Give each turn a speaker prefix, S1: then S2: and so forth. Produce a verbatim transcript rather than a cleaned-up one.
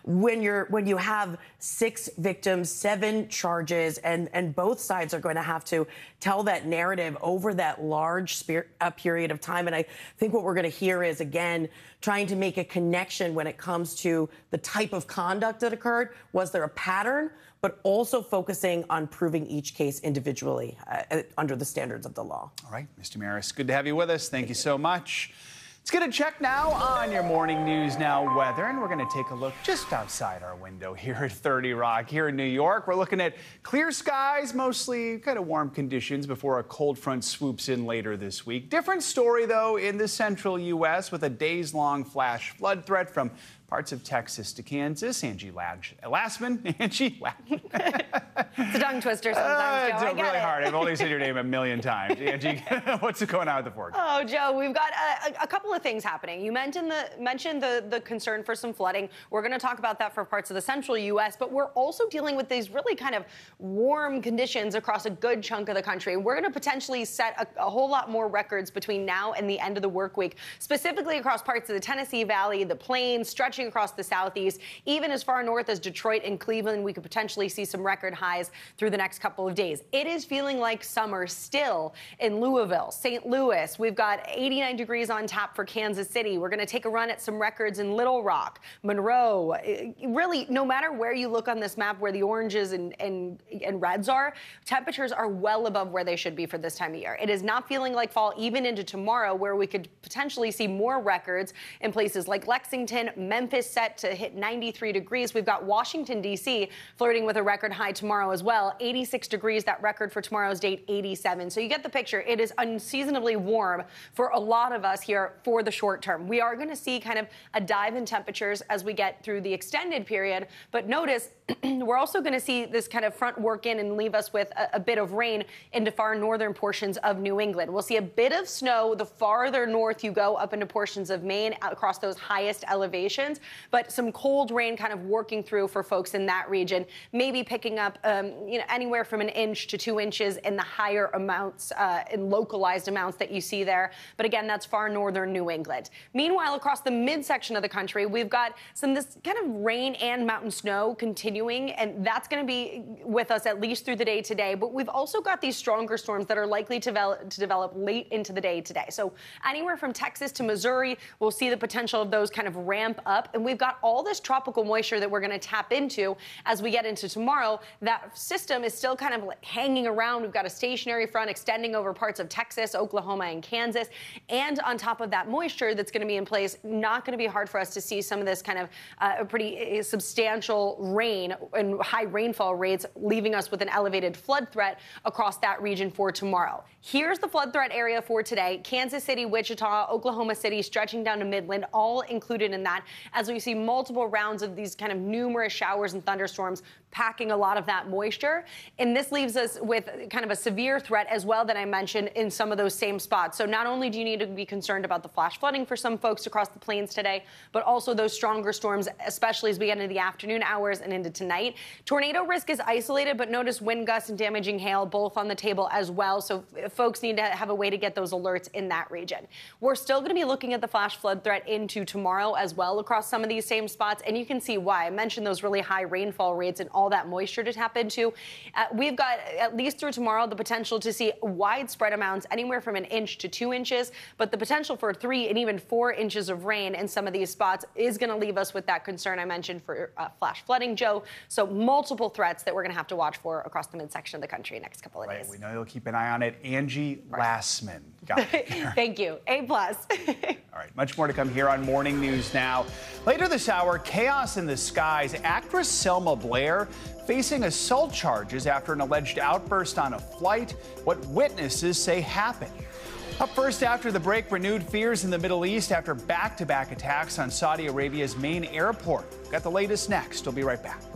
S1: when you're when you have six victims, seven charges, and and both sides are going to have to tell that narrative over that large spe- uh, period of time. And I think what we're going to hear is, again, trying to make a connection when it comes to the type of conduct that occurred. Was there a pattern? But also focusing on proving each case individually uh, under the standards of the law.
S2: All right, Mister Maris, good to have you with us. Thank you so much. Let's get a check now on your Morning News Now weather, and we're going to take a look just outside our window here at thirty Rock here in New York. We're looking at clear skies, mostly kind of warm conditions before a cold front swoops in later this week. Different story, though, in the central U S with a days-long flash flood threat from parts of Texas to Kansas. Angie Lassman. Angie Lassman.
S3: It's a tongue twister sometimes,
S2: uh,
S3: Joe.
S2: It's
S3: I get
S2: really
S3: it.
S2: hard. I've only said your name a million times. Angie, what's going on with the forecast?
S3: Oh, Joe, we've got a, a couple of things happening. You mentioned the mentioned the, the concern for some flooding. We're going to talk about that for parts of the central U S, but we're also dealing with these really kind of warm conditions across a good chunk of the country. We're going to potentially set a, a whole lot more records between now and the end of the work week, specifically across parts of the Tennessee Valley, the Plains, stretching across the Southeast, even as far north as Detroit and Cleveland. We could potentially see some record highs through the next couple of days. It is feeling like summer still in Louisville, Saint Louis. We've got eighty-nine degrees on tap for Kansas City. We're going to take a run at some records in Little Rock, Monroe. Really, no matter where you look on this map, where the oranges and, and, and reds are, temperatures are well above where they should be for this time of year. It is not feeling like fall even into tomorrow, where we could potentially see more records in places like Lexington, Memphis set to hit ninety-three degrees. We've got Washington, D C flirting with a record high tomorrow as well. eighty-six degrees, that record for tomorrow's date, eighty-seven. So you get the picture. It is unseasonably warm for a lot of us here for the short term. We are going to see kind of a dive in temperatures as we get through the extended period. But notice we're also going to see this kind of front work in and leave us with a, a bit of rain into far northern portions of New England. We'll see a bit of snow the farther north you go up into portions of Maine across those highest elevations, but some cold rain kind of working through for folks in that region, maybe picking up um, you know, anywhere from an inch to two inches in the higher amounts, uh, in localized amounts that you see there. But again, that's far northern New England. Meanwhile, across the midsection of the country, we've got some this kind of rain and mountain snow continuing, and that's going to be with us at least through the day today. But we've also got these stronger storms that are likely to develop, to develop late into the day today. So anywhere from Texas to Missouri, we'll see the potential of those kind of ramp up. And we've got all this tropical moisture that we're going to tap into as we get into tomorrow. That system is still kind of like hanging around. We've got a stationary front extending over parts of Texas, Oklahoma, and Kansas. And on top of that moisture that's going to be in place, not going to be hard for us to see some of this kind of uh, pretty uh, substantial rain and high rainfall rates, leaving us with an elevated flood threat across that region for tomorrow. Here's the flood threat area for today. Kansas City, Wichita, Oklahoma City, stretching down to Midland, all included in that, as we see multiple rounds of these kind of numerous showers and thunderstorms packing a lot of that moisture. And this leaves us with kind of a severe threat as well that I mentioned in some of those same spots. So not only do you need to be concerned about the flash flooding for some folks across the plains today, but also those stronger storms, especially as we get into the afternoon hours and into tonight. Tornado risk is isolated, but notice wind gusts and damaging hail both on the table as well. So folks need to have a way to get those alerts in that region. We're still going to be looking at the flash flood threat into tomorrow as well across some of these same spots. And you can see why. I mentioned those really high rainfall rates and all that moisture to tap into. Uh, we've got, at least through tomorrow, the potential to see widespread amounts anywhere from an inch to two inches. But the potential for three and even four inches of rain in some of these spots is going to leave us with that concern I mentioned for uh, flash flooding, Joe. So multiple threats that we're going to have to watch for across the midsection of the country next couple of
S2: right,
S3: days.
S2: We know you'll keep an eye on it. Angie Lassman. Got it.
S3: Thank you. A plus.
S2: All right, much more to come here on Morning News Now. Later this hour, chaos in the skies. Actress Selma Blair facing assault charges after an alleged outburst on a flight. What witnesses say happened. Up first after the break, renewed fears in the Middle East after back-to-back attacks on Saudi Arabia's main airport. Got the latest next. We'll be right back.